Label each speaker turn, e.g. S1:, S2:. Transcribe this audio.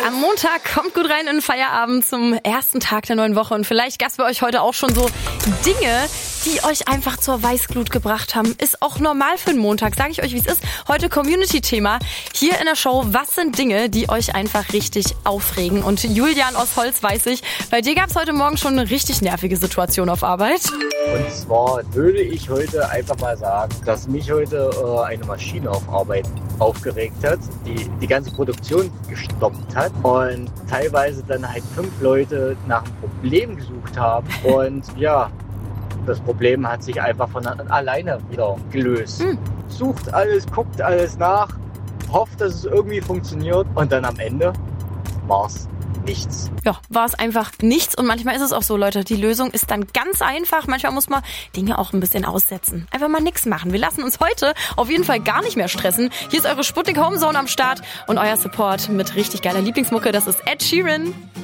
S1: Am Montag kommt gut rein in den Feierabend zum ersten Tag der neuen Woche. Und vielleicht gab es bei euch heute auch schon so Dinge, die euch einfach zur Weißglut gebracht haben. Ist auch normal für einen Montag, sage ich euch, wie es ist. Heute Community-Thema hier in der Show. Was sind Dinge, die euch einfach richtig aufregen? Und Julian aus Holz, weiß ich, bei dir gab es heute Morgen schon eine richtig nervige Situation auf Arbeit.
S2: Und zwar würde ich heute einfach mal sagen, dass mich heute eine Maschine auf Arbeit aufgeregt hat, die die ganze Produktion gestoppt hat und teilweise dann halt 5 Leute nach einem Problem gesucht haben. Und ja, das Problem hat sich einfach von alleine wieder gelöst. Sucht alles, guckt alles nach, hofft, dass es irgendwie funktioniert und dann am Ende war's nichts.
S1: Ja, war es einfach nichts und manchmal ist es auch so, Leute, die Lösung ist dann ganz einfach. Manchmal muss man Dinge auch ein bisschen aussetzen. Einfach mal nichts machen. Wir lassen uns heute auf jeden Fall gar nicht mehr stressen. Hier ist eure Sputnik Homezone am Start und euer Support mit richtig geiler Lieblingsmucke, das ist Ed Sheeran.